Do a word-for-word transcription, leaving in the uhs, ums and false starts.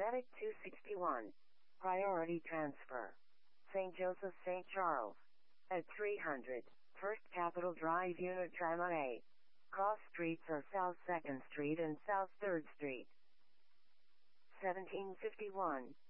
Medic two sixty-one. Priority transfer. Saint Joseph Saint Charles. At three hundred. First Capitol Drive Unit Tramway A. Cross streets are South second Street and South third Street. seventeen fifty-one.